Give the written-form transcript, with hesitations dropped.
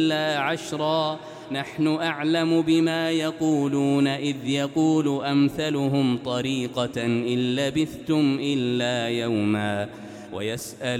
إلا عشرا نحن أعلم بما يقولون إذ يقول أمثلهم طريقة إن لبثتم إلا يوما ويسأل